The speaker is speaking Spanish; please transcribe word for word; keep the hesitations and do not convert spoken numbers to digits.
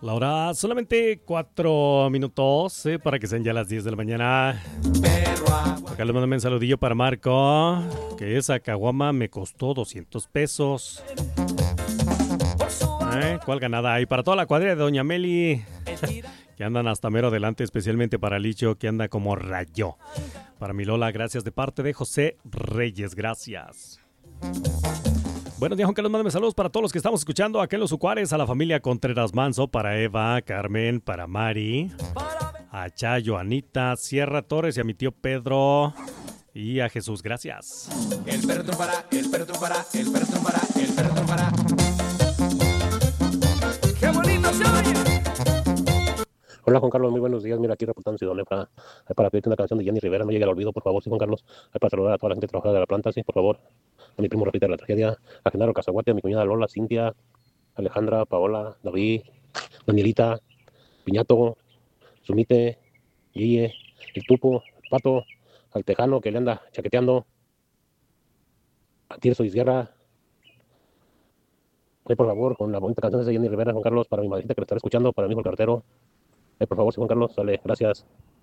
La hora solamente cuatro minutos eh, para que sean ya las diez de la mañana. Acá le mando un saludillo para Marco, que esa caguama me costó doscientos pesos. ¿Eh? ¿Cuál ganada hay? Para toda la cuadrilla de Doña Meli, que andan hasta mero adelante, especialmente para Licho, que anda como rayo. Para mi Lola, gracias de parte de José Reyes, gracias. Buenos días, Juan Carlos, mándame saludos para todos los que estamos escuchando acá en Los Ucuares, a la familia Contreras Manso, para Eva, Carmen, para Mari, a Chayo, Anita, Sierra Torres y a mi tío Pedro y a Jesús, gracias. El perro trompará, el perro trompará, el perro trompará, el perro trompará. ¡Qué bonito se oye! Hola Juan Carlos, muy buenos días. Mira, aquí reportando Ciudad para, para pedirte una canción de Jenny Rivera, no llegue al olvido, por favor, sí, Juan Carlos. Para saludar a toda la gente trabajadora de la planta, sí, por favor. A mi primo Rafita de la Tragedia, a Genaro Cazaguate, a mi cuñada Lola, Cintia, Alejandra, Paola, David, Danielita, Piñato, Sumite, Guille, el Tupo, el Pato, al Tejano que le anda chaqueteando, a Tirso y Sierra. Ay, por favor, con la bonita canción de Jenny Rivera, Juan Carlos, para mi madrita que lo estará escuchando, para mi hijo el cartero. Ay, por favor, sí, Juan Carlos, sale, gracias.